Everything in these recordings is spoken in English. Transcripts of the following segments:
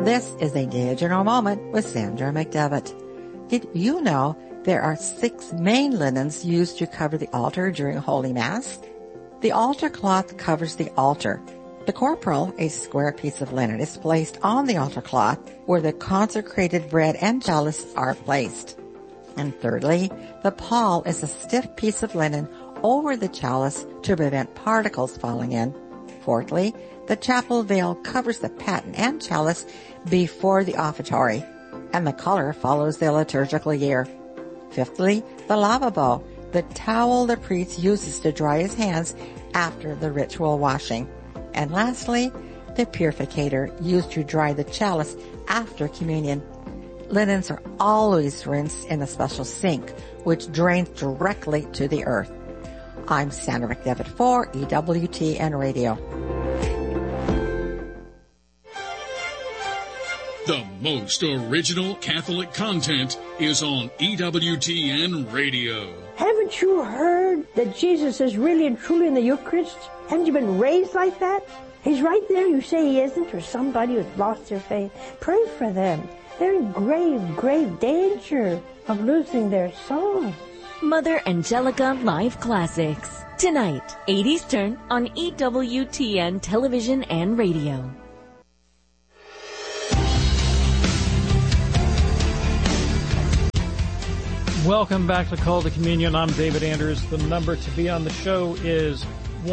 This is a Diagonal Moment with Sandra McDevitt. Did you know there are 6 main linens used to cover the altar during Holy Mass? The altar cloth covers the altar. The corporal, a square piece of linen, is placed on the altar cloth where the consecrated bread and chalice are placed. And thirdly, the pall is a stiff piece of linen over the chalice to prevent particles falling in. Fourthly, the chapel veil covers the paten and chalice before the offertory, and the color follows the liturgical year. Fifthly, the lavabo, the towel the priest uses to dry his hands after the ritual washing. And lastly, the purificator used to dry the chalice after communion. Linens are always rinsed in a special sink, which drains directly to the earth. I'm Sandra McDevitt for EWTN Radio. The most original Catholic content is on EWTN Radio. Haven't you heard that Jesus is really and truly in the Eucharist? Haven't you been raised like that? He's right there. You say he isn't, or somebody who's lost their faith. Pray for them. They're in grave, grave danger of losing their souls. Mother Angelica Live Classics. Tonight, 8 Eastern on EWTN Television and Radio. Welcome back to Call to Communion. I'm David Anders. The number to be on the show is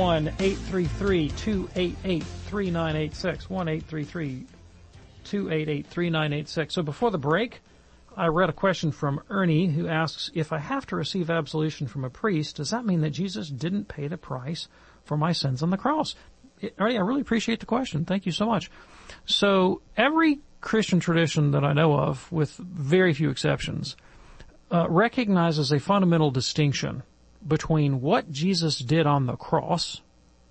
1-833-288-3986. 1-833-288-3986. So before the break, I read a question from Ernie who asks, if I have to receive absolution from a priest, does that mean that Jesus didn't pay the price for my sins on the cross? Ernie, I really appreciate the question. Thank you so much. So every Christian tradition that I know of, with very few exceptions, recognizes a fundamental distinction between what Jesus did on the cross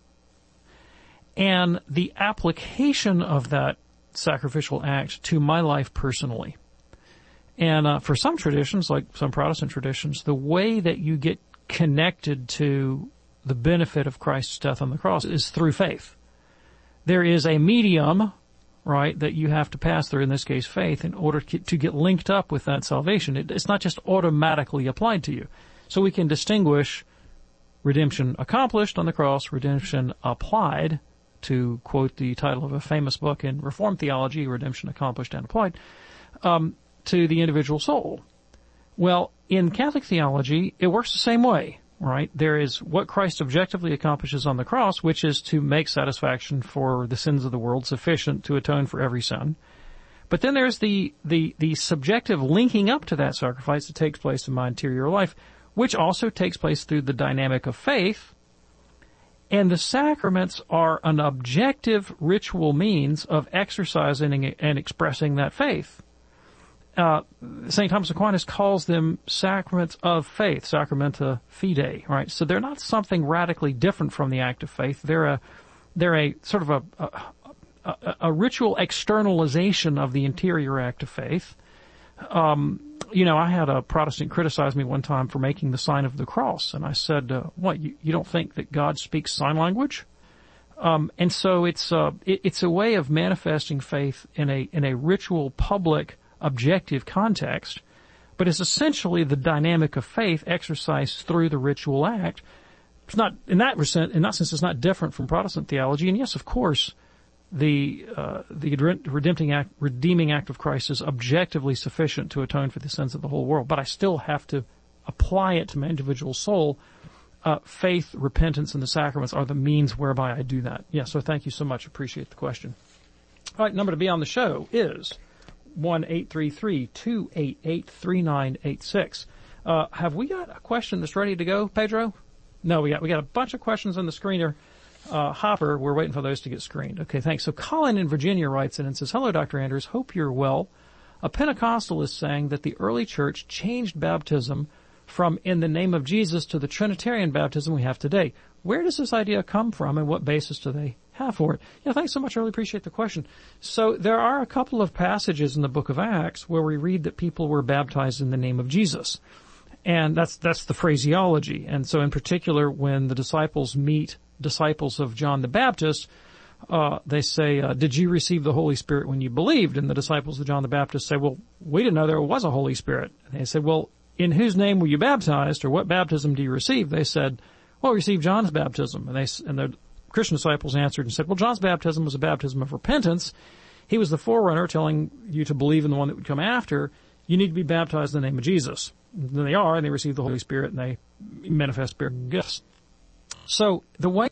and the application of that sacrificial act to my life personally. And for some traditions, like some Protestant traditions, the way that you get connected to the benefit of Christ's death on the cross is through faith. There is a medium, right, that you have to pass through, in this case faith, in order to get linked up with that salvation. It's not just automatically applied to you. So we can distinguish redemption accomplished on the cross, redemption applied, to quote the title of a famous book in Reformed theology, Redemption Accomplished and Applied, to the individual soul. Well, in Catholic theology, it works the same way, right? There is what Christ objectively accomplishes on the cross, which is to make satisfaction for the sins of the world sufficient to atone for every sin. But then there's the subjective linking up to that sacrifice that takes place in my interior life, which also takes place through the dynamic of faith. And the sacraments are an objective ritual means of exercising and expressing that faith. St. Thomas Aquinas calls them sacraments of faith, sacramenta fidei, right? So they're not something radically different from the act of faith. They're a sort of a ritual externalization of the interior act of faith. I had a Protestant criticize me one time for making the sign of the cross, and I said, "What? You don't think that God speaks sign language?" And so it's a way of manifesting faith in a ritual, public, objective context, but it's essentially the dynamic of faith exercised through the ritual act. It's not in that sense, it's not different from Protestant theology. And yes, of course, the redeeming act of Christ is objectively sufficient to atone for the sins of the whole world. But I still have to apply it to my individual soul. Faith, repentance, and the sacraments are the means whereby I do that. Yeah, so thank you so much. Appreciate the question. All right, number to be on the show is 1-833-288-3986. Have we got a question that's ready to go, Pedro? No, we got a bunch of questions on the screener. Hopper, we're waiting for those to get screened. Okay, thanks. So Colin in Virginia writes in and says, "Hello, Dr. Anders. Hope you're well. A Pentecostal is saying that the early church changed baptism from in the name of Jesus to the Trinitarian baptism we have today. Where does this idea come from, and what basis do they have for it?" Yeah, thanks so much. I really appreciate the question. So there are a couple of passages in the book of Acts where we read that people were baptized in the name of Jesus. And that's the phraseology. And so in particular, when the disciples meet disciples of John the Baptist, they say, did you receive the Holy Spirit when you believed? And the disciples of John the Baptist say, well, we didn't know there was a Holy Spirit. And they said, well, in whose name were you baptized, or what baptism do you receive? They said, well, we received John's baptism. And the Christian disciples answered and said, well, John's baptism was a baptism of repentance. He was the forerunner telling you to believe in the one that would come after. You need to be baptized in the name of Jesus. And then they are, and they receive the Holy Spirit, and they manifest spiritual gifts. So the way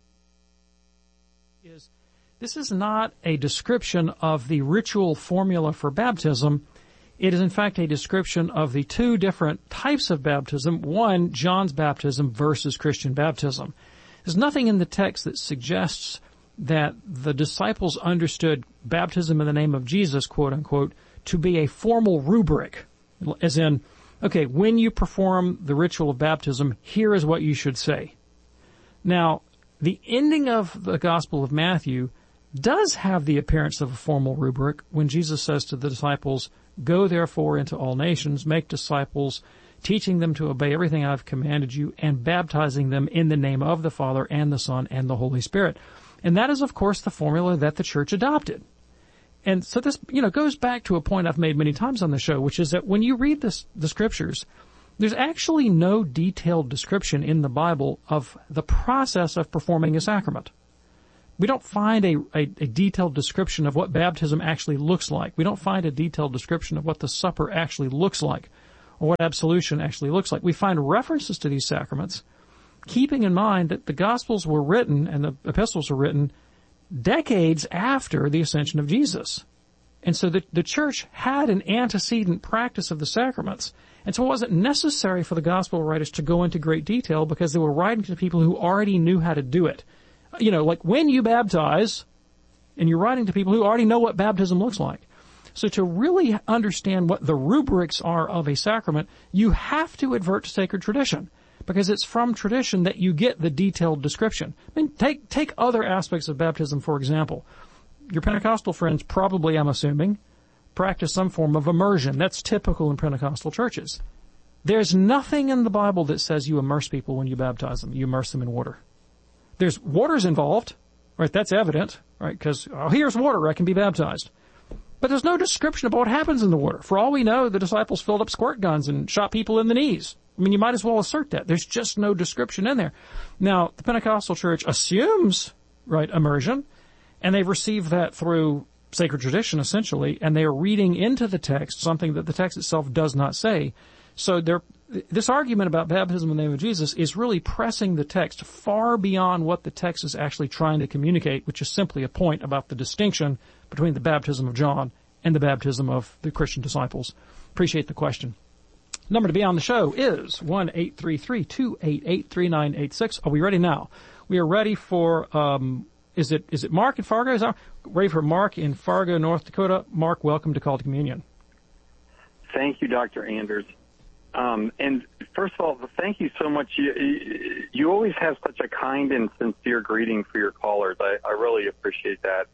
is, this is not a description of the ritual formula for baptism. It is, in fact, a description of the two different types of baptism. One, John's baptism versus Christian baptism. There's nothing in the text that suggests that the disciples understood baptism in the name of Jesus, quote unquote, to be a formal rubric. As in, okay, when you perform the ritual of baptism, here is what you should say. Now, the ending of the Gospel of Matthew does have the appearance of a formal rubric when Jesus says to the disciples, go therefore into all nations, make disciples, teaching them to obey everything I've commanded you, and baptizing them in the name of the Father and the Son and the Holy Spirit. And that is, of course, the formula that the church adopted. And so this, goes back to a point I've made many times on the show, which is that when you read the scriptures, there's actually no detailed description in the Bible of the process of performing a sacrament. We don't find a detailed description of what baptism actually looks like. We don't find a detailed description of what the supper actually looks like, or what absolution actually looks like. We find references to these sacraments, keeping in mind that the Gospels were written and the epistles were written decades after the ascension of Jesus. And so the church had an antecedent practice of the sacraments. And so it wasn't necessary for the Gospel writers to go into great detail because they were writing to people who already knew how to do it. Like when you baptize, and you're writing to people who already know what baptism looks like. So to really understand what the rubrics are of a sacrament, you have to advert to sacred tradition, because it's from tradition that you get the detailed description. I mean, take other aspects of baptism, for example. Your Pentecostal friends probably, I'm assuming, practice some form of immersion. That's typical in Pentecostal churches. There's nothing in the Bible that says you immerse people when you baptize them. You immerse them in water. There's water's involved, right? That's evident, right? Because, here's water, I can be baptized. But there's no description about what happens in the water. For all we know, the disciples filled up squirt guns and shot people in the knees. I mean, you might as well assert that. There's just no description in there. Now, the Pentecostal church assumes, right, immersion, and they've received that through sacred tradition, essentially, and they are reading into the text something that the text itself does not say. So this argument about baptism in the name of Jesus is really pressing the text far beyond what the text is actually trying to communicate, which is simply a point about the distinction between the baptism of John and the baptism of the Christian disciples. Appreciate the question. Number to be on the show is 1-833-288-3986. Are we ready now? We are ready for, is it Mark in Fargo? Ready for Mark in Fargo, North Dakota. Mark, welcome to Call to Communion. Thank you, Dr. Anders. And first of all, thank you so much. You always have such a kind and sincere greeting for your callers. I really appreciate that.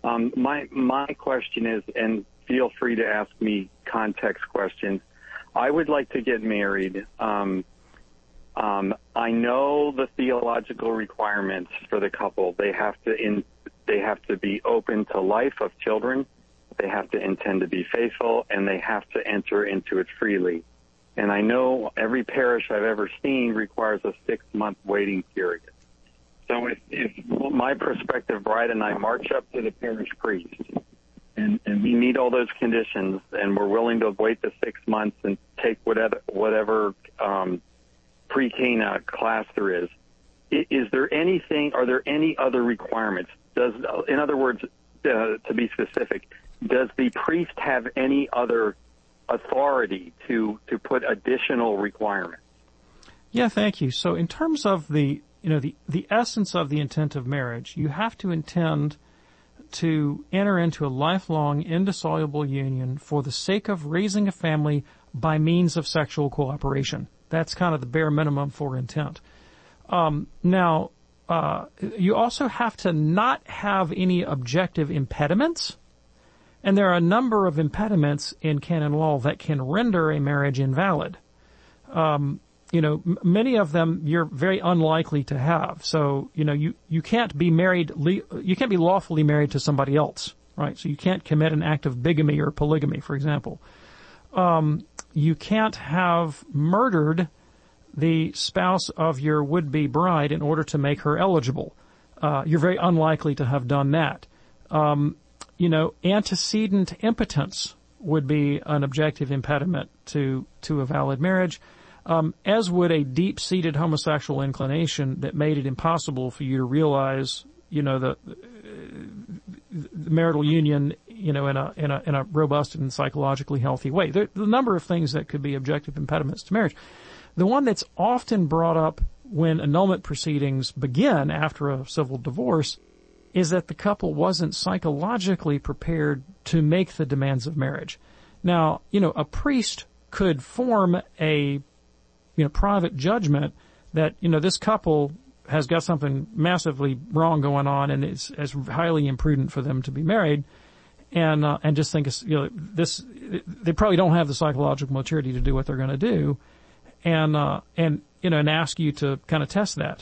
My question is, and feel free to ask me context questions. I would like to get married. I know the theological requirements for the couple. They have to be open to life of children. They have to intend to be faithful, and they have to enter into it freely. And I know every parish I've ever seen requires a 6-month waiting period. So if my prospective bride and I march up to the parish priest and we meet all those conditions and we're willing to wait the 6 months and take whatever pre-Cana class there is there anything, are there any other requirements? In other words, to be specific, does the priest have any other authority to put additional requirements? Yeah, thank you. So in terms of the essence of the intent of marriage, you have to intend to enter into a lifelong, indissoluble union for the sake of raising a family by means of sexual cooperation. That's kind of the bare minimum for intent. Now, you also have to not have any objective impediments. And there are a number of impediments in canon law that can render a marriage invalid. many of them you're very unlikely to have. So, you can't be married, you can't be lawfully married to somebody else, right? So you can't commit an act of bigamy or polygamy, for example. You can't have murdered the spouse of your would-be bride in order to make her eligible. You're very unlikely to have done that. Antecedent impotence would be an objective impediment to a valid marriage, as would a deep-seated homosexual inclination that made it impossible for you to realize, the marital union, in a robust and psychologically healthy way. There are a number of things that could be objective impediments to marriage. The one that's often brought up when annulment proceedings begin after a civil divorce is that the couple wasn't psychologically prepared to make the demands of marriage. Now, a priest could form a, private judgment that, this couple has got something massively wrong going on and it's highly imprudent for them to be married, and just think, they probably don't have the psychological maturity to do what they're going to do, and ask you to kind of test that.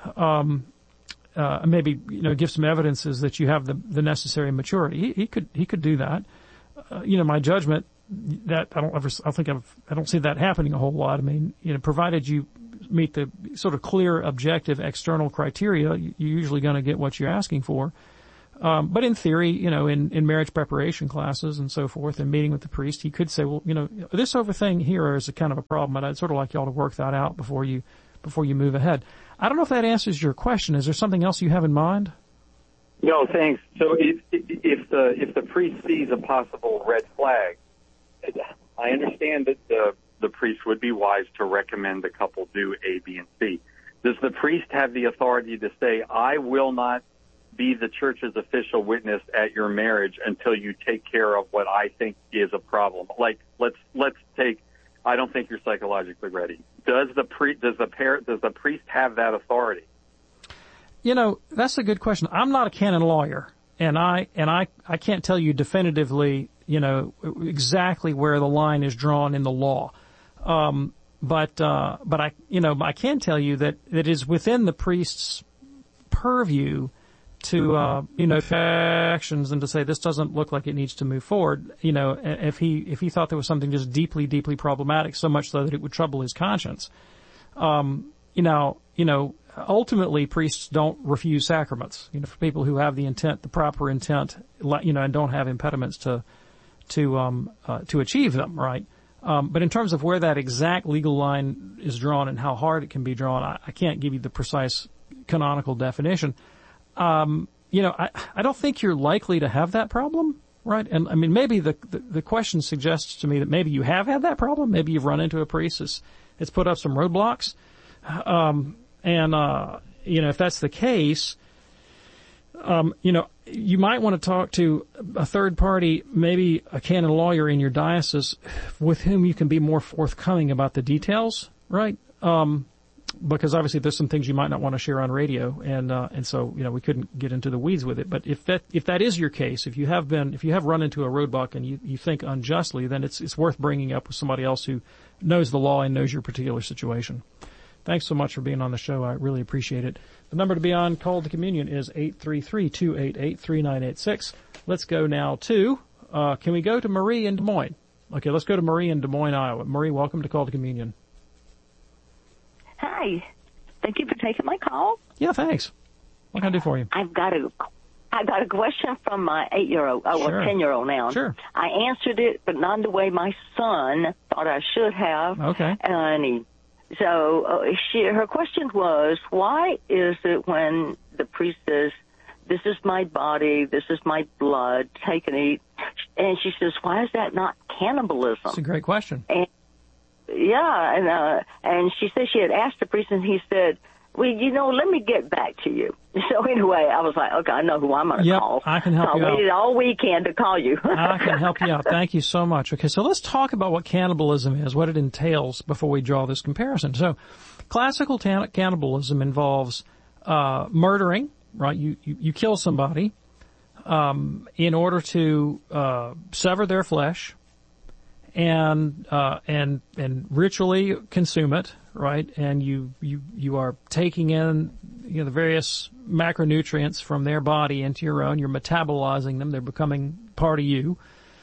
Maybe, give some evidences that you have the necessary maturity. He could do that. My judgment that I don't see that happening a whole lot. I mean, provided you meet the sort of clear, objective, external criteria, you're usually going to get what you're asking for. But in theory, in marriage preparation classes and so forth, and meeting with the priest, he could say, well, this over thing here is a kind of a problem, and I'd sort of like y'all to work that out before you move ahead. I don't know if that answers your question. Is there something else you have in mind? No, thanks. So if the priest sees a possible red flag, I understand that the priest would be wise to recommend the couple do A, B, and C. Does the priest have the authority to say, I will not be the church's official witness at your marriage until you take care of what I think is a problem? Like, let's take, I don't think you're psychologically ready. Does the priest have that authority? That's a good question. I'm not a canon lawyer, and I can't tell you definitively, exactly where the line is drawn in the law. But I can tell you that it is within the priest's purview to, actions and to say this doesn't look like it needs to move forward. If he thought there was something just deeply, deeply problematic, so much so that it would trouble his conscience. Ultimately priests don't refuse sacraments, for people who have the intent, the proper intent, and don't have impediments to achieve them, right? But in terms of where that exact legal line is drawn and how hard it can be drawn, I can't give you the precise canonical definition. I don't think you're likely to have that problem, right? And I mean, maybe the question suggests to me that maybe you have had that problem. Maybe you've run into a priest that's put up some roadblocks. If that's the case, you might want to talk to a third party, maybe a canon lawyer in your diocese with whom you can be more forthcoming about the details, right? Because obviously there's some things you might not want to share on radio, and so, we couldn't get into the weeds with it. But if that is your case, if you have run into a roadblock and you think unjustly, then it's worth bringing up with somebody else who knows the law and knows your particular situation. Thanks so much for being on the show. I really appreciate it. The number to be on Call to Communion is 833-288-3986. Let's go now to, can we go to Marie in Des Moines? Okay, let's go to Marie in Des Moines, Iowa. Marie, welcome to Call to Communion. Hi. Thank you for taking my call. Yeah, thanks. What can I do for you? I've got a question from my 8-year-old, Sure. 10-year-old now. Sure. I answered it, but not the way my son thought I should have. Okay. Her question was, why is it when the priest says, this is my body, this is my blood, take and eat, and she says, why is that not cannibalism? That's a great question. And she said she had asked the priest, and he said, well, let me get back to you. So anyway, I was like, okay, I know who I'm going to call. I can help you out. I waited all weekend to call you. I can help you out. Thank you so much. Okay, so let's talk about what cannibalism is, what it entails before we draw this comparison. So classical cannibalism involves murdering, right? You kill somebody in order to sever their flesh and ritually consume it, right? And you are taking in, the various macronutrients from their body into your own. You're metabolizing them. They're becoming part of you.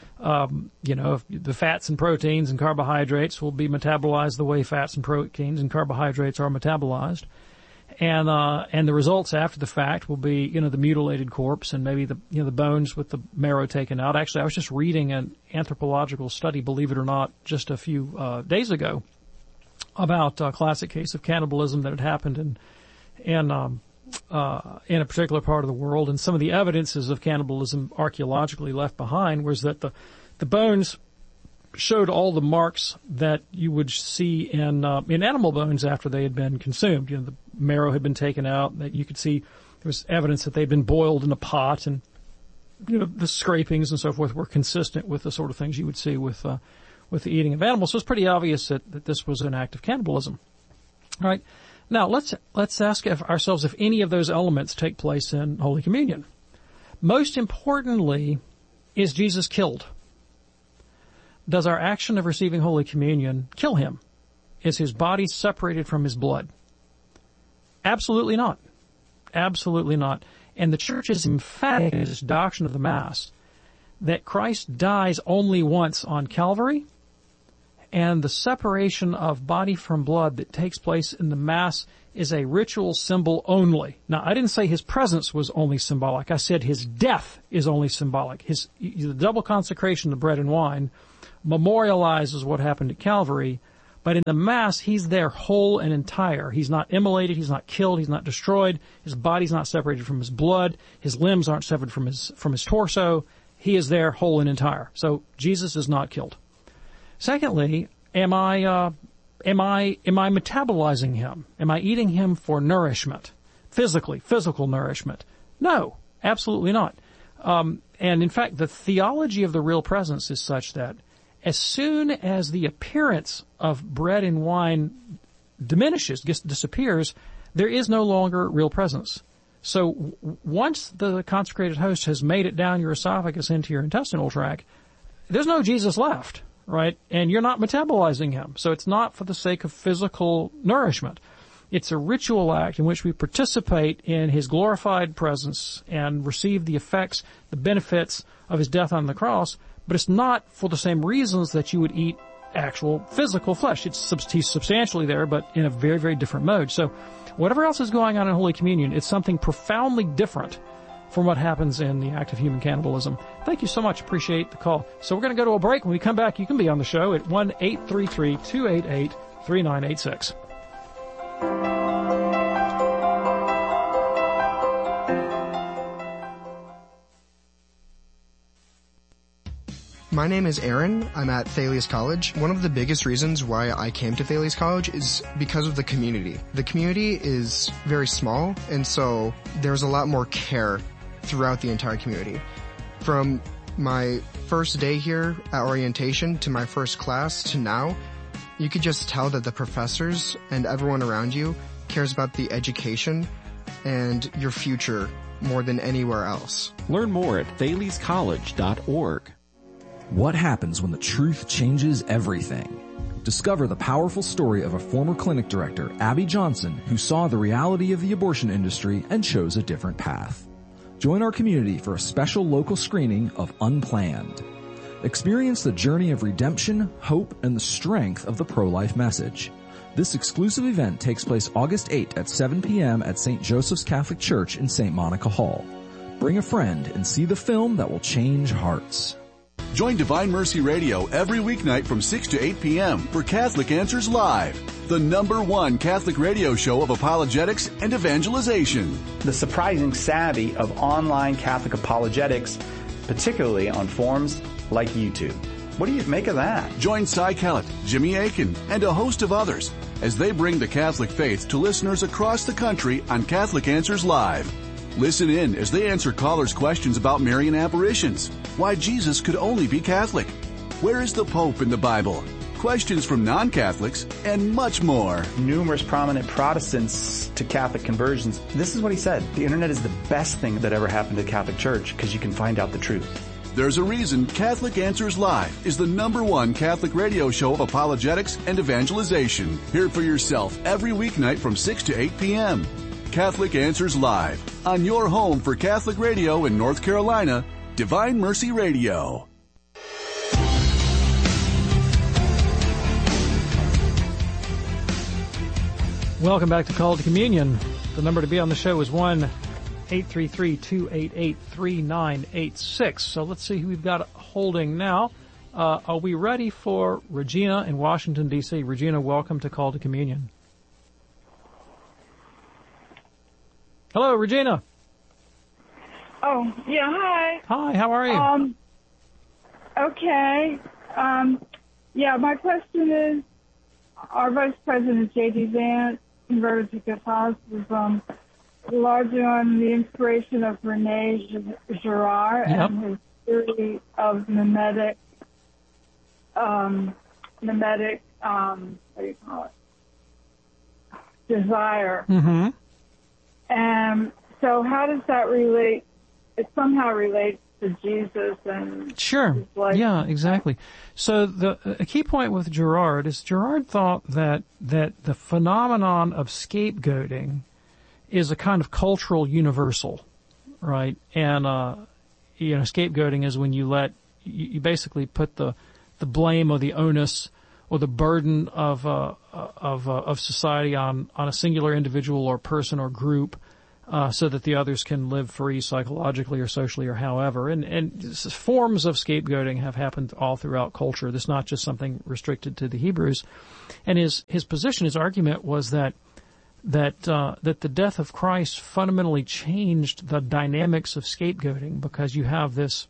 The fats and proteins and carbohydrates will be metabolized the way fats and proteins and carbohydrates are metabolized. And the results after the fact will be, the mutilated corpse and maybe the bones with the marrow taken out. Actually, I was just reading an anthropological study, believe it or not, just a few days ago about a classic case of cannibalism that had happened in a particular part of the world. And some of the evidences of cannibalism archaeologically left behind was that the bones showed all the marks that you would see in animal bones after they had been consumed. The marrow had been taken out. That you could see there was evidence that they'd been boiled in a pot, and the scrapings and so forth were consistent with the sort of things you would see with the eating of animals. So it's pretty obvious that this was an act of cannibalism. All right. Now let's ask ourselves if any of those elements take place in Holy Communion. Most importantly, is Jesus killed? Does our action of receiving Holy Communion kill him? Is his body separated from his blood? Absolutely not. Absolutely not. And the Church is emphatic in its doctrine of the Mass that Christ dies only once on Calvary, and the separation of body from blood that takes place in the Mass is a ritual symbol only. Now, I didn't say his presence was only symbolic. I said his death is only symbolic. The double consecration of bread and wine memorializes what happened at Calvary, but in the Mass, he's there whole and entire. He's not immolated, he's not killed, he's not destroyed, his body's not separated from his blood, his limbs aren't severed from his torso. He is there whole and entire. So Jesus is not killed. Secondly, am I metabolizing him? Am I eating him for nourishment? Physical nourishment? No, absolutely not. And in fact, the theology of the real presence is such that as soon as the appearance of bread and wine diminishes, disappears, there is no longer real presence. So once the consecrated host has made it down your esophagus into your intestinal tract, there's no Jesus left, right? And you're not metabolizing him. So it's not for the sake of physical nourishment. It's a ritual act in which we participate in his glorified presence and receive the effects, the benefits of his death on the cross, but it's not for the same reasons that you would eat actual physical flesh. He's substantially there, but in a very, very different mode. So whatever else is going on in Holy Communion, it's something profoundly different from what happens in the act of human cannibalism. Thank you so much. Appreciate the call. So we're going to go to a break. When we come back, you can be on the show at 1-833-288-3986. My name is Aaron. I'm at Thales College. One of the biggest reasons why I came to Thales College is because of the community. The community is very small, and so there's a lot more care throughout the entire community. From my first day here at orientation to my first class to now, you could just tell that the professors and everyone around you cares about the education and your future more than anywhere else. Learn more at thalescollege.org. What happens when the truth changes everything? Discover the powerful story of a former clinic director, Abby Johnson, who saw the reality of the abortion industry and chose a different path. Join our community for a special local screening of Unplanned. Experience the journey of redemption, hope, and the strength of the pro-life message. This exclusive event takes place August 8 at 7 p.m. at St. Joseph's Catholic Church in St. Monica Hall. Bring a friend and see the film that will change hearts. Join Divine Mercy Radio every weeknight from 6 to 8 p.m. for Catholic Answers Live, the #1 Catholic radio show of apologetics and evangelization. The surprising savvy of online Catholic apologetics, particularly on forums like YouTube. What do you make of that? Join Cy Kellett, Jimmy Akin, and a host of others as they bring the Catholic faith to listeners across the country on Catholic Answers Live. Listen in as they answer callers' questions about Marian apparitions, why Jesus could only be Catholic, where is the Pope in the Bible, questions from non-Catholics, and much more. Numerous prominent Protestants to Catholic conversions. This is what he said. The internet is the best thing that ever happened to the Catholic Church because you can find out the truth. There's a reason Catholic Answers Live is the #1 Catholic radio show of apologetics and evangelization. Hear it for yourself every weeknight from 6 to 8 p.m. Catholic Answers Live, on your home for Catholic radio in North Carolina, Divine Mercy Radio. Welcome back to Call to Communion. The number to be on the show is 1-833-288-3986. So let's see who we've got holding now. Are we ready for Regina in Washington, D.C.? Regina, welcome to Call to Communion. Hello, Regina. Oh, yeah, hi. Hi, how are you? Okay. Yeah, my question is, our Vice President, J.D. Vance, converted to Catholicism largely on the inspiration of René Girard and his theory of mimetic, what do you call it? Desire. Mm-hmm. And so how does that relate? It somehow relates to Jesus and Sure. Yeah, exactly. So a key point with Girard is Girard thought that the phenomenon of scapegoating is a kind of cultural universal, right? And scapegoating is when you basically put the blame or the onus or the burden of society on a singular individual or person or group, so that the others can live free psychologically or socially or however. And forms of scapegoating have happened all throughout culture. This is not just something restricted to the Hebrews. And his position, his argument was that the death of Christ fundamentally changed the dynamics of scapegoating, because you have this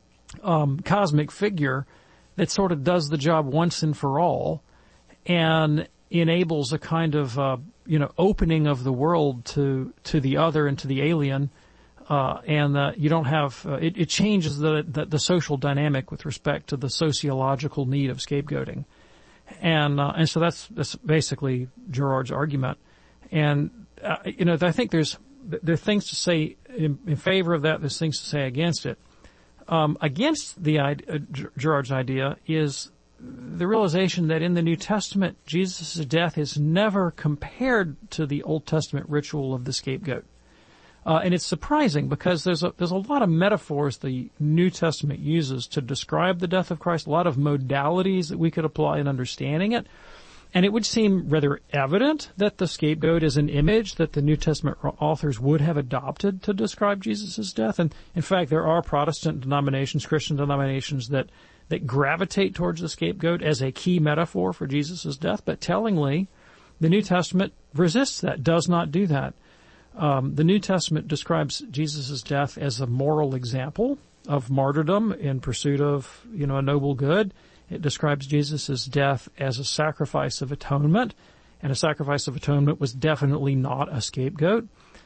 cosmic figure that sort of does the job once and for all and enables a kind of opening of the world to the other and to the alien, and you don't have it changes the social dynamic with respect to the sociological need of scapegoating, and so that's basically Girard's argument. And I think there are things to say in favor of that. There's things to say against it. Against Girard's idea is the realization that in the New Testament, Jesus' death is never compared to the Old Testament ritual of the scapegoat. And it's surprising because there's a lot of metaphors the New Testament uses to describe the death of Christ, a lot of modalities that we could apply in understanding it. And it would seem rather evident that the scapegoat is an image that the New Testament authors would have adopted to describe Jesus' death. And in fact, there are Protestant denominations, Christian denominations that gravitate towards the scapegoat as a key metaphor for Jesus' death. But tellingly, the New Testament resists that, does not do that. The New Testament describes Jesus' death as a moral example of martyrdom in pursuit of, a noble good. It describes Jesus' death as a sacrifice of atonement, and a sacrifice of atonement was definitely not a scapegoat.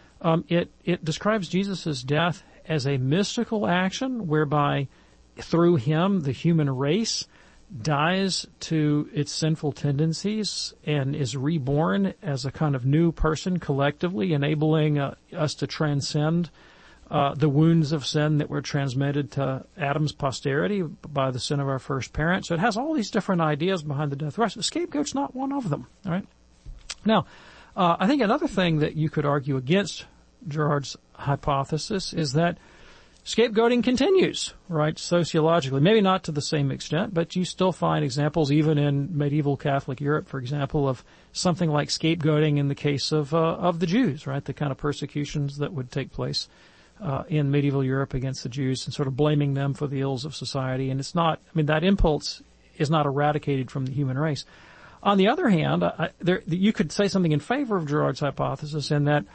It describes Jesus' death as a mystical action whereby through him the human race dies to its sinful tendencies and is reborn as a kind of new person collectively, enabling us to transcend the wounds of sin that were transmitted to Adam's posterity by the sin of our first parent. So it has all these different ideas behind the death of Christ. The scapegoat's not one of them. All right. Now, I think another thing that you could argue against Girard's hypothesis is that scapegoating continues, right, sociologically. Maybe not to the same extent, but you still find examples, even in medieval Catholic Europe, for example, of something like scapegoating in the case of the Jews, right, the kind of persecutions that would take place in medieval Europe against the Jews and sort of blaming them for the ills of society. And it's not, that impulse is not eradicated from the human race. On the other hand, you could say something in favor of Girard's hypothesis in that,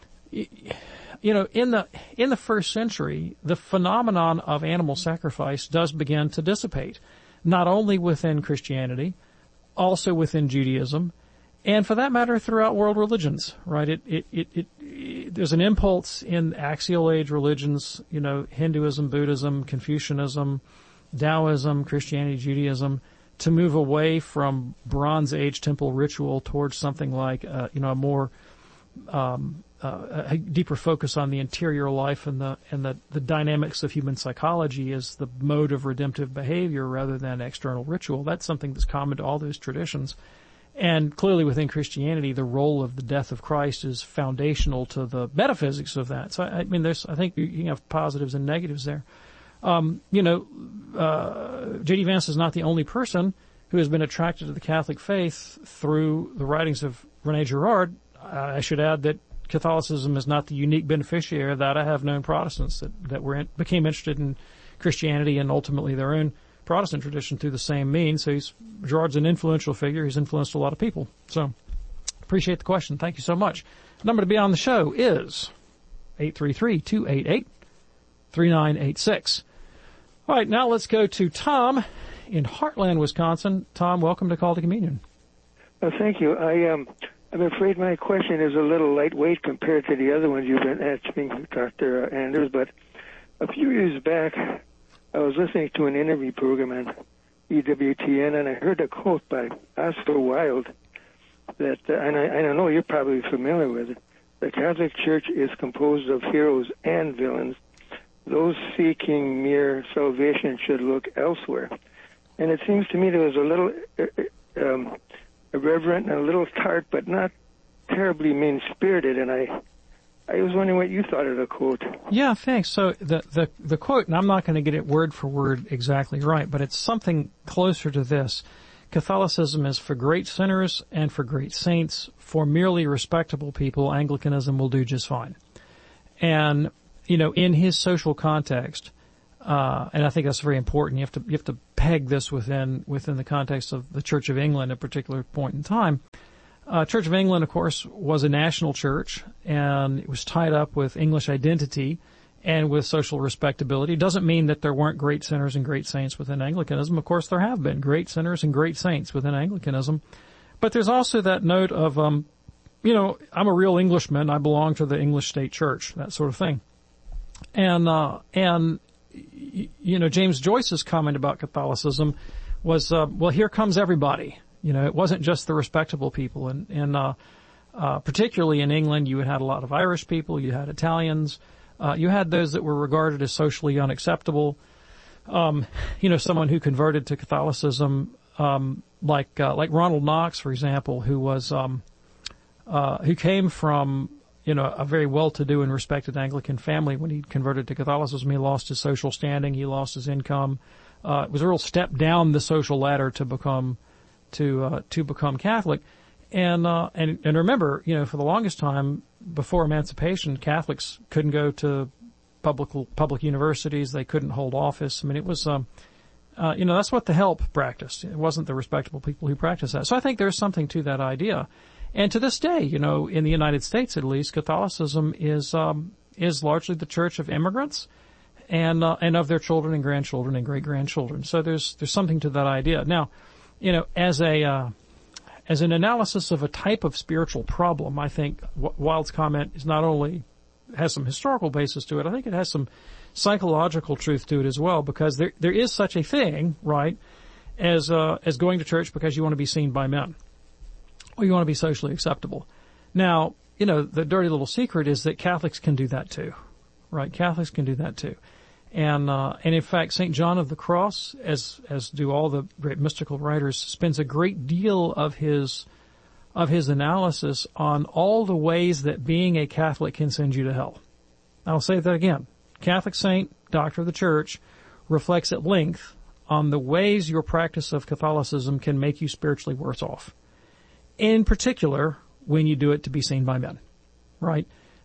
in the first century, the phenomenon of animal sacrifice does begin to dissipate, not only within Christianity, also within Judaism, and for that matter, throughout world religions, right? There's an impulse in axial age religions, Hinduism, Buddhism, Confucianism, Taoism, Christianity, Judaism, to move away from Bronze Age temple ritual towards something like, a more a deeper focus on the interior life and the dynamics of human psychology as the mode of redemptive behavior rather than external ritual. That's something that's common to all those traditions. And clearly within Christianity, the role of the death of Christ is foundational to the metaphysics of that. So, I mean, I think you have positives and negatives there. J.D. Vance is not the only person who has been attracted to the Catholic faith through the writings of Rene Girard. I should add that Catholicism is not the unique beneficiary of that. I have known Protestants that became interested in Christianity and ultimately their own Protestant tradition through the same means. So Girard's an influential figure. He's influenced a lot of people. So appreciate the question. Thank you so much. The number to be on the show is 833-288-3986. All right, now let's go to Tom in Heartland, Wisconsin. Tom, welcome to Call to Communion. Thank you. I'm afraid my question is a little lightweight compared to the other ones you've been asking, Dr. Anders, but a few years back, I was listening to an interview program on EWTN, and I heard a quote by Oscar Wilde that, and I know you're probably familiar with it, the Catholic Church is composed of heroes and villains. Those seeking mere salvation should look elsewhere. And it seems to me there was a little irreverent and a little tart, but not terribly mean-spirited, and I was wondering what you thought of the quote. Yeah, thanks. So the quote, and I'm not going to get it word for word exactly right, but it's something closer to this. Catholicism is for great sinners and for great saints. For merely respectable people, Anglicanism will do just fine. And, in his social context, and I think that's very important. You have to peg this within the context of the Church of England at a particular point in time. Church of England, of course, was a national church, and it was tied up with English identity and with social respectability. It doesn't mean that there weren't great sinners and great saints within Anglicanism. Of course, there have been great sinners and great saints within Anglicanism. But there's also that note of, I'm a real Englishman. I belong to the English state church, that sort of thing. And James Joyce's comment about Catholicism was, here comes everybody. It wasn't just the respectable people. And particularly in England, you had a lot of Irish people, you had Italians, you had those that were regarded as socially unacceptable. Someone who converted to Catholicism, like Ronald Knox, for example, who came from, a very well-to-do and respected Anglican family. When he converted to Catholicism, he lost his social standing, he lost his income. It was a real step down the social ladder to become Catholic. And remember, for the longest time before emancipation, Catholics couldn't go to public universities. They couldn't hold office. I mean, it was, that's what the help practiced. It wasn't the respectable people who practiced that. So I think there's something to that idea. And to this day, in the United States at least, Catholicism is largely the church of immigrants and of their children and grandchildren and great-grandchildren. So there's something to that idea. Now, as an analysis of a type of spiritual problem, I think Wilde's comment is not only has some historical basis to it, I think it has some psychological truth to it as well, because there is such a thing, right, as going to church because you want to be seen by men, or you want to be socially acceptable. Now, the dirty little secret is that Catholics can do that too, right? Catholics can do that too. And in fact, St. John of the Cross, as do all the great mystical writers, spends a great deal of his analysis on all the ways that being a Catholic can send you to hell. I'll say that again. Catholic saint, doctor of the church, reflects at length on the ways your practice of Catholicism can make you spiritually worse off. In particular, when you do it to be seen by men, right?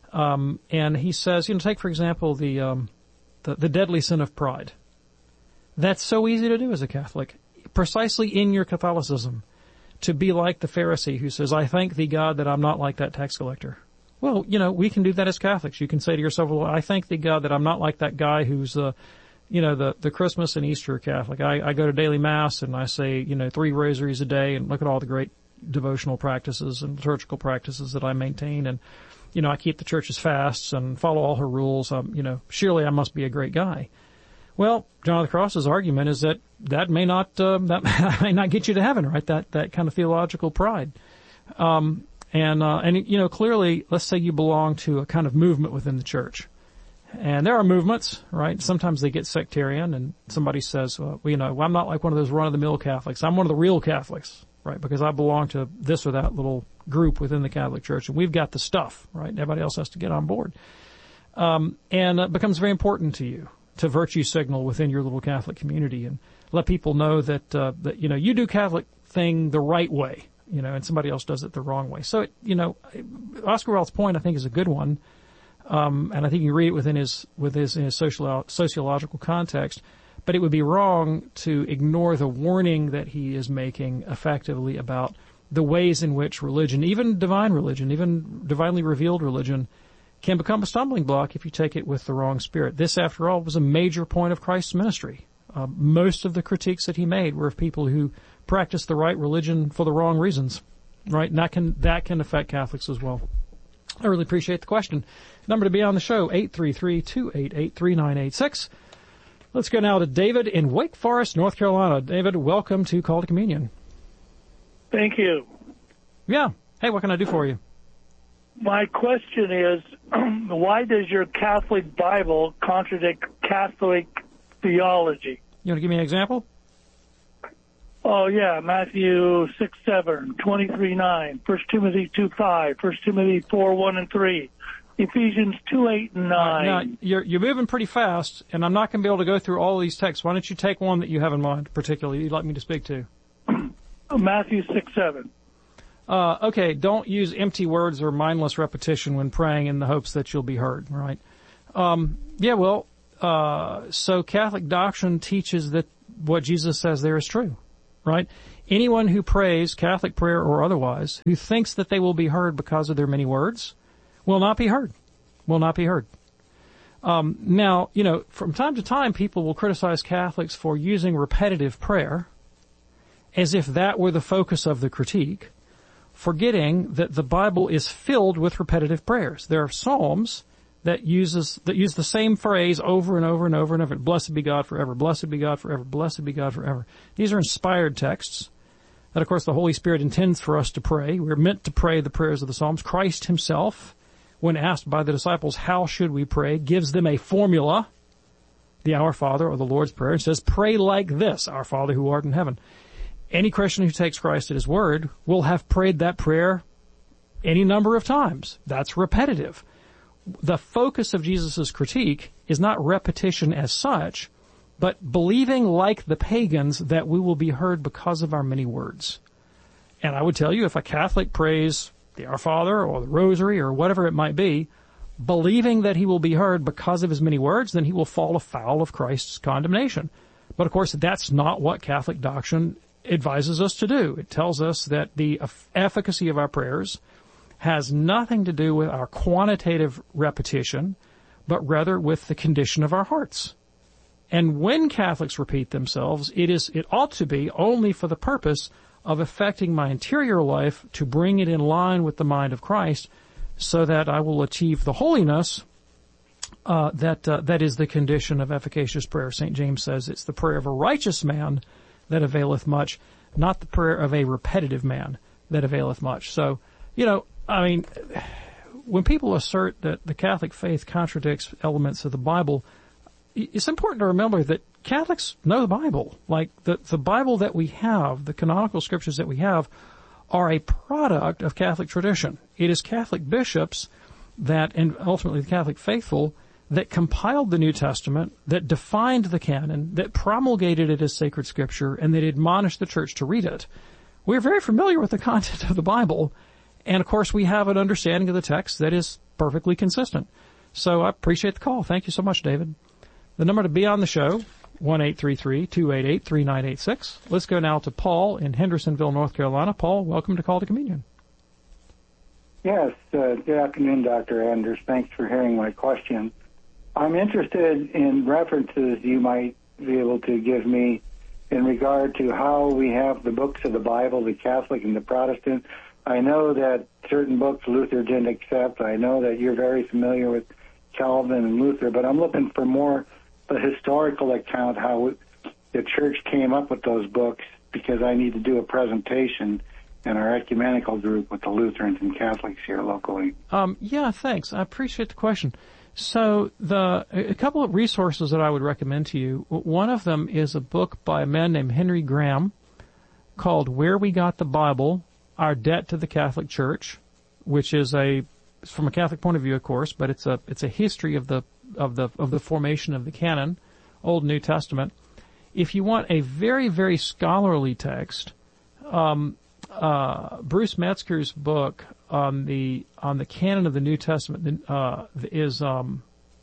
And he says, take for example the deadly sin of pride. That's so easy to do as a Catholic, precisely in your Catholicism, to be like the Pharisee who says, I thank thee, God, that I'm not like that tax collector. Well, we can do that as Catholics. You can say to yourself, well, I thank thee, God, that I'm not like that guy who's the Christmas and Easter Catholic. I go to daily Mass and I say, 3 rosaries a day and look at all the great devotional practices and liturgical practices that I maintain. And, I keep the church's fasts and follow all her rules. Surely I must be a great guy. Well, John of the Cross's argument is that may not get you to heaven, right? That kind of theological pride. And And you know, clearly, let's say you belong to a kind of movement within the church. And there are movements, right? Sometimes they get sectarian, and somebody says, well, you know, I'm not like one of those run-of-the-mill Catholics. I'm one of the real Catholics, right? Because I belong to this or that little group within the Catholic Church, and we've got the stuff, right? Everybody else has to get on board. And it becomes very important to you to virtue signal within your little Catholic community and let people know that, that, you know, you do Catholic thing the right way, you know, and somebody else does it the wrong way. So, you know, Oscar Wilde's point, I think, is a good one. And I think you read it within his sociological context, but it would be wrong to ignore the warning that he is making effectively about the ways in which religion, even divinely revealed religion, can become a stumbling block if you take it with the wrong spirit. This, after all, was a major point of Christ's ministry. Most of the critiques that he made were of people who practiced the right religion for the wrong reasons, right? And that can affect Catholics as well. I really appreciate the question. Number to be on the show, 833-288-3986. Let's go now to David in Wake Forest, North Carolina. David, welcome to Call to Communion. Thank you. Yeah. Hey, what can I do for you? My question is, why does your Catholic Bible contradict Catholic theology? You want to give me an example? Oh, yeah, Matthew 6:7, 23:9, 1 Timothy 2:5, 1 Timothy 4:1 and 3, Ephesians 2:8 and 9. Now, you're moving pretty fast, and I'm not going to be able to go through all of these texts. Why don't you take one that you have in mind, particularly, you'd like me to speak to? Matthew 6:7. Okay, don't use empty words or mindless repetition when praying in the hopes that you'll be heard, right? So Catholic doctrine teaches that what Jesus says there is true, right? Anyone who prays, Catholic prayer or otherwise, who thinks that they will be heard because of their many words, will not be heard. Will not be heard. Now, you know, from time to time, people will criticize Catholics for using repetitive prayer as if that were the focus of the critique, forgetting that the Bible is filled with repetitive prayers. There are psalms that use the same phrase over and over and over and over. Blessed be God forever. Blessed be God forever. Blessed be God forever. These are inspired texts that, of course, the Holy Spirit intends for us to pray. We're meant to pray the prayers of the Psalms. Christ himself, when asked by the disciples, how should we pray, gives them a formula, the Our Father or the Lord's Prayer, and says, pray like this, Our Father who art in heaven. Any Christian who takes Christ at his word will have prayed that prayer any number of times. That's repetitive. The focus of Jesus' critique is not repetition as such, but believing like the pagans that we will be heard because of our many words. And I would tell you, if a Catholic prays the Our Father or the Rosary or whatever it might be, believing that he will be heard because of his many words, then he will fall afoul of Christ's condemnation. But of course, that's not what Catholic doctrine advises us to do. It tells us that the efficacy of our prayers has nothing to do with our quantitative repetition, but rather with the condition of our hearts. And when Catholics repeat themselves, it ought to be only for the purpose of affecting my interior life to bring it in line with the mind of Christ, so that I will achieve the holiness that is the condition of efficacious prayer. St. James says it's the prayer of a righteous man that availeth much, not the prayer of a repetitive man that availeth much. So, you know, I mean, when people assert that the Catholic faith contradicts elements of the Bible, it's important to remember that Catholics know the Bible. Like, the Bible that we have, the canonical scriptures that we have, are a product of Catholic tradition. It is Catholic bishops and ultimately the Catholic faithful, that compiled the New Testament, that defined the canon, that promulgated it as sacred scripture, and that admonished the church to read it. We're very familiar with the content of the Bible, and of course we have an understanding of the text that is perfectly consistent. So I appreciate the call. Thank you so much, David. The number to be on the show, 1-833-288-3986. Let's go now to Paul in Hendersonville, North Carolina. Paul, welcome to Call to Communion. Yes, good afternoon, Dr. Anders. Thanks for hearing my question. I'm interested in references you might be able to give me in regard to how we have the books of the Bible, the Catholic and the Protestant. I know that certain books Luther didn't accept. I know that you're very familiar with Calvin and Luther, but I'm looking for more the historical account, how the church came up with those books, because I need to do a presentation and our ecumenical group with the Lutherans and Catholics here locally. Yeah, thanks. I appreciate the question. So a couple of resources that I would recommend to you. One of them is a book by a man named Henry Graham called Where We Got the Bible, Our Debt to the Catholic Church, which is from a Catholic point of view, of course, but it's a history of the formation of the canon, Old and New Testament. If you want a very, very scholarly text, Bruce Metzger's book on the canon of the New Testament is Canon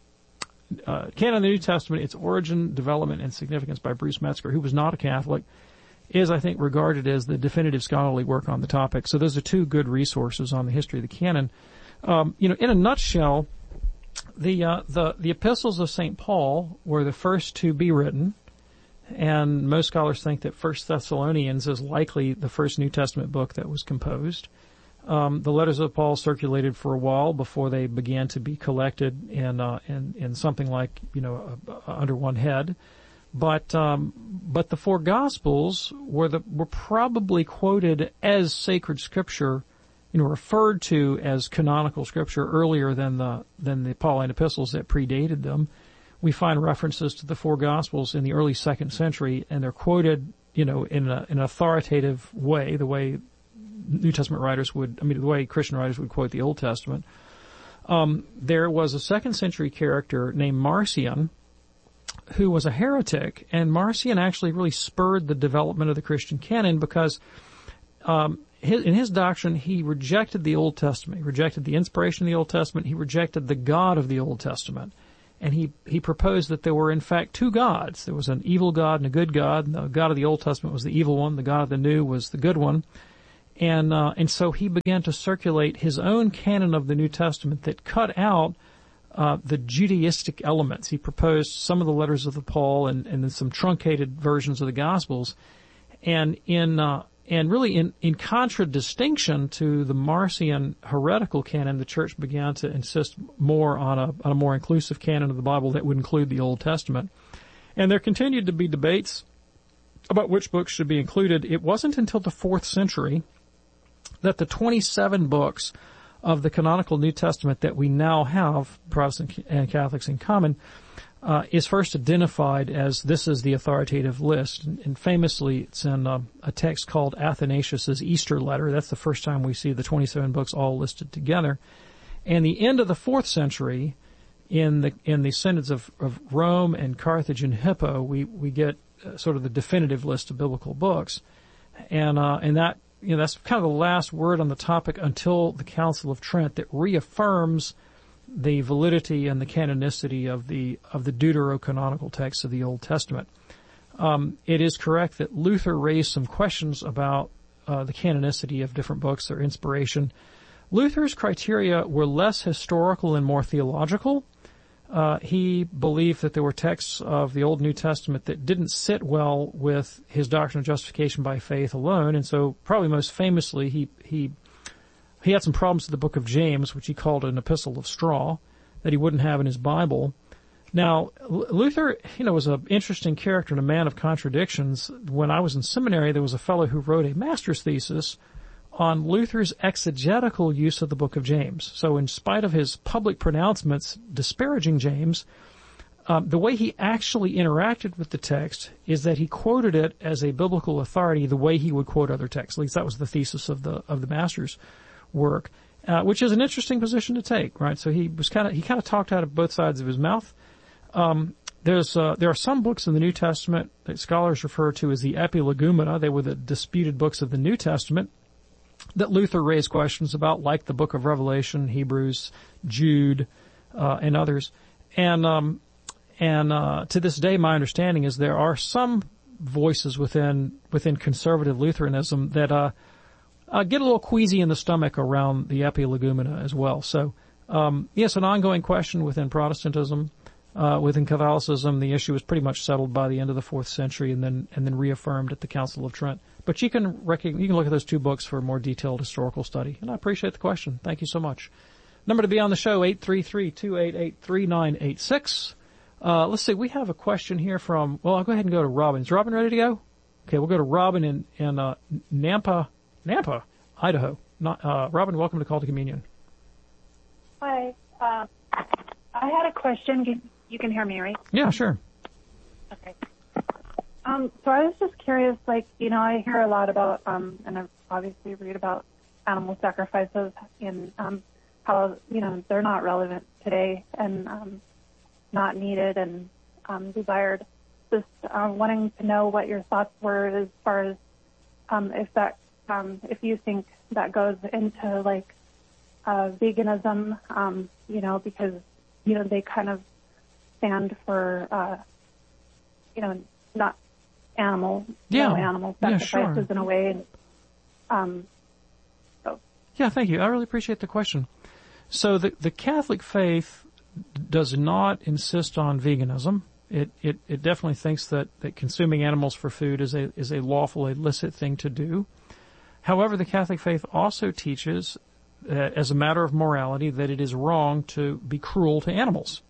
of the New Testament, Its Origin, Development, and Significance by Bruce Metzger, who was not a Catholic, is, I think, regarded as the definitive scholarly work on the topic. So those are two good resources on the history of the canon. In a nutshell, the epistles of St. Paul were the first to be written, and most scholars think that 1 Thessalonians is likely the first New Testament book that was composed. The letters of Paul circulated for a while before they began to be collected in something like, under one head. But the four Gospels were probably quoted as sacred scripture, referred to as canonical scripture earlier than the Pauline epistles that predated them. We find references to the four Gospels in the early 2nd century, and they're quoted, in an authoritative way, the way New Testament writers the way Christian writers would quote the Old Testament. There was a 2nd century character named Marcion, who was a heretic, and Marcion actually really spurred the development of the Christian canon because in his doctrine, he rejected the Old Testament. He rejected the inspiration of the Old Testament. He rejected the God of the Old Testament. And he proposed that there were, in fact, two gods. There was an evil God and a good God. And the God of the Old Testament was the evil one. The God of the New was the good one. And so he began to circulate his own canon of the New Testament that cut out the Judaistic elements. He proposed some of the letters of Paul and then some truncated versions of the Gospels. And really in contradistinction to the Marcion heretical canon, the Church began to insist more on a more inclusive canon of the Bible that would include the Old Testament. And there continued to be debates about which books should be included. It wasn't until the 4th century that the 27 books of the canonical New Testament that we now have, Protestant and Catholics in common, is first identified as this is the authoritative list. And famously, it's in a text called Athanasius' Easter Letter. That's the first time we see the 27 books all listed together. And the end of the 4th century, in the synods of Rome and Carthage and Hippo, we get sort of the definitive list of biblical books. And that, that's kind of the last word on the topic until the Council of Trent that reaffirms the validity and the canonicity of the deuterocanonical texts of the Old Testament. It is correct that Luther raised some questions about the canonicity of different books, their inspiration. Luther's criteria were less historical and more theological. He believed that there were texts of the Old and New Testament that didn't sit well with his doctrine of justification by faith alone, and so probably most famously he had some problems with the book of James, which he called an epistle of straw, that he wouldn't have in his Bible. Now, Luther, was an interesting character and a man of contradictions. When I was in seminary, there was a fellow who wrote a master's thesis on Luther's exegetical use of the book of James. So in spite of his public pronouncements disparaging James, the way he actually interacted with the text is that he quoted it as a biblical authority the way he would quote other texts. At least that was the thesis of the master's work, which is an interesting position to take, right? So he kind of talked out of both sides of his mouth. There are some books in the New Testament that scholars refer to as the Epilegumena. They were the disputed books of the New Testament that Luther raised questions about, like the book of Revelation, Hebrews, Jude, and others. And to this day, my understanding is there are some voices within conservative Lutheranism that get a little queasy in the stomach around the Epilegumena as well. So, yes, an ongoing question within Protestantism. Within Catholicism, the issue was pretty much settled by the end of the 4th century and then reaffirmed at the Council of Trent. But you can look at those two books for a more detailed historical study. And I appreciate the question. Thank you so much. Number to be on the show, 833-288-3986. Let's see, we have a question here from, I'll go ahead and go to Robin. Is Robin ready to go? Okay, we'll go to Robin in Nampa, Idaho. Robin, welcome to Call to Communion. Hi. I had a question. You can hear me, right? Yeah, sure. Okay. So I was just curious, I hear a lot about, and I obviously read about animal sacrifices and how, they're not relevant today and not needed and desired. Just wanting to know what your thoughts were as far as if you think that goes into veganism, because they kind of stand for not no animal sacrifices in a way. Yeah, thank you. I really appreciate the question. So the Catholic faith does not insist on veganism. It definitely thinks that consuming animals for food is a lawful, illicit thing to do. However, the Catholic faith also teaches, as a matter of morality, that it is wrong to be cruel to animals.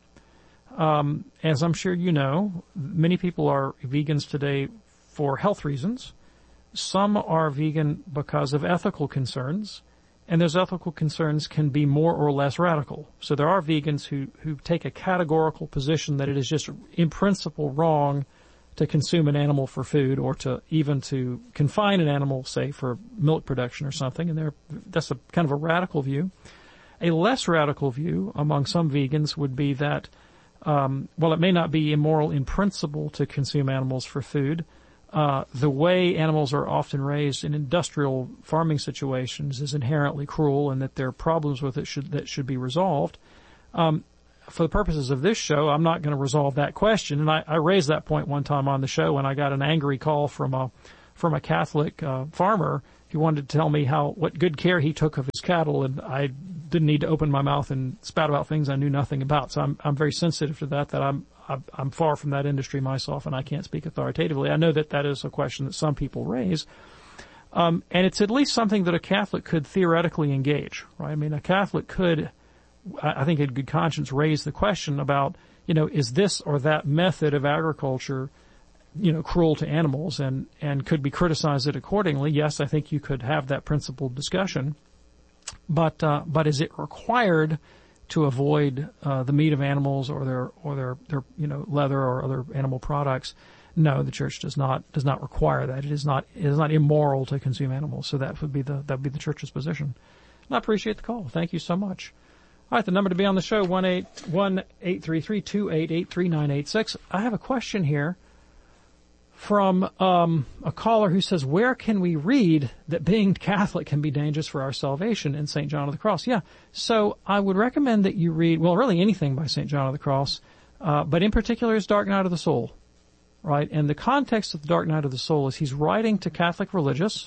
As I'm sure you know, many people are vegans today for health reasons. Some are vegan because of ethical concerns, and those ethical concerns can be more or less radical. So there are vegans who take a categorical position that it is just in principle wrong to consume an animal for food or to even to confine an animal, say, for milk production or something, and that's a kind of a radical view. A less radical view among some vegans would be that while it may not be immoral in principle to consume animals for food, the way animals are often raised in industrial farming situations is inherently cruel, and that there are problems with it that should be resolved. For the purposes of this show, I'm not going to resolve that question. And I raised that point one time on the show, and I got an angry call from a Catholic farmer who wanted to tell me what good care he took of his cattle, and I didn't need to open my mouth and spat about things I knew nothing about. So I'm very sensitive to that I'm far from that industry myself, and I can't speak authoritatively. I know that is a question that some people raise. And it's at least something that a Catholic could theoretically engage, right? I mean, a Catholic could, I think in good conscience, raise the question about, is this or that method of agriculture, cruel to animals and could be criticized it accordingly. Yes, I think you could have that principled discussion. But is it required to avoid the meat of animals or their leather or other animal products? No, the Church does not require that. It is not immoral to consume animals. So that would be the Church's position. And I appreciate the call. Thank you so much. All right, the number to be on the show 1-833-288-3986. I have a question here from a caller who says, where can we read that being Catholic can be dangerous for our salvation in St. John of the Cross? Yeah, so I would recommend that you read, well, really anything by St. John of the Cross, but in particular his Dark Night of the Soul, right? And the context of the Dark Night of the Soul is he's writing to Catholic religious,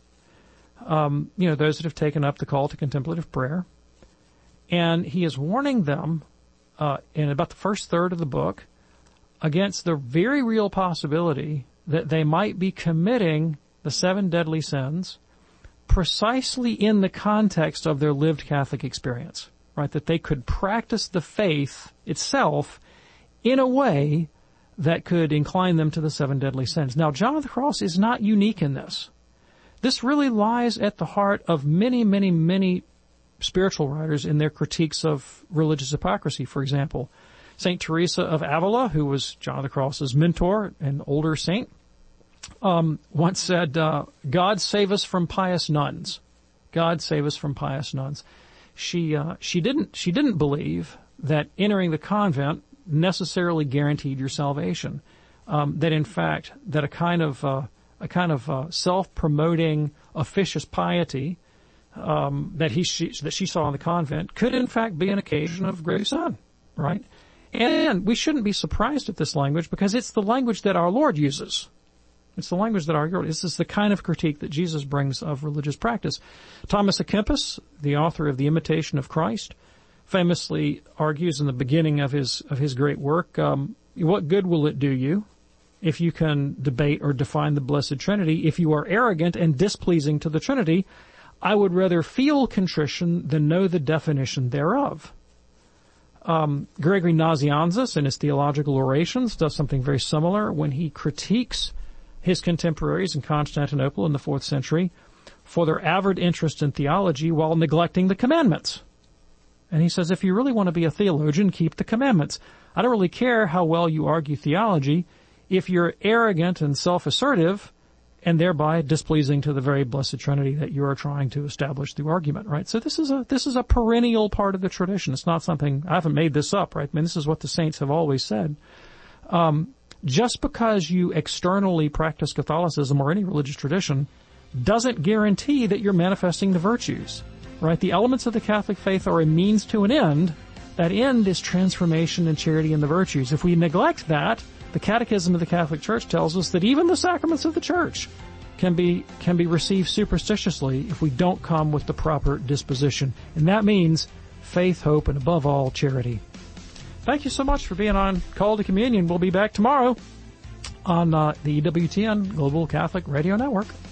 those that have taken up the call to contemplative prayer, and he is warning them in about the first third of the book against the very real possibility that they might be committing the 7 deadly sins precisely in the context of their lived Catholic experience, right? That they could practice the faith itself in a way that could incline them to the 7 deadly sins. Now, John of the Cross is not unique in this. This really lies at the heart of many, many, many spiritual writers in their critiques of religious hypocrisy, for example. St. Teresa of Avila, who was John of the Cross's mentor, an older saint, once said, God save us from pious nuns. God save us from pious nuns. She didn't believe that entering the convent necessarily guaranteed your salvation. That in fact, that a kind of self-promoting officious piety that she saw in the convent could in fact be an occasion of grave sin, right? And we shouldn't be surprised at this language because it's the language that our Lord uses. It's the language that our Lord, this is the kind of critique that Jesus brings of religious practice. Thomas à Kempis, the author of The Imitation of Christ, famously argues in the beginning of his great work, what good will it do you if you can debate or define the Blessed Trinity? If you are arrogant and displeasing to the Trinity, I would rather feel contrition than know the definition thereof. Gregory Nazianzus, in his Theological Orations, does something very similar when he critiques his contemporaries in Constantinople in the 4th century for their avid interest in theology while neglecting the commandments. And he says, if you really want to be a theologian, keep the commandments. I don't really care how well you argue theology if you're arrogant and self-assertive and thereby displeasing to the very blessed Trinity that you are trying to establish through argument, right? So this is a perennial part of the tradition. It's not something, I haven't made this up, right? I mean, this is what the saints have always said. Just because you externally practice Catholicism or any religious tradition doesn't guarantee that you're manifesting the virtues, right? The elements of the Catholic faith are a means to an end. That end is transformation and charity and the virtues. If we neglect that, the Catechism of the Catholic Church tells us that even the sacraments of the Church can be received superstitiously if we don't come with the proper disposition. And that means faith, hope, and above all, charity. Thank you so much for being on Call to Communion. We'll be back tomorrow on the EWTN Global Catholic Radio Network.